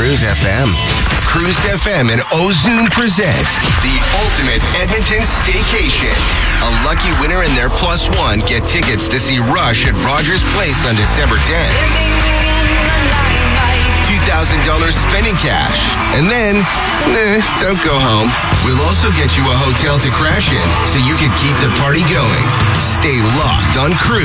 Cruise FM. Cruise FM and Ozune present the ultimate Edmonton staycation. A lucky winner and their plus one get tickets to see Rush at Rogers Place on December 10th. $2,000 spending cash. And then, don't go home. We'll also get you a hotel to crash in so you can keep the party going. Stay locked on Cruise.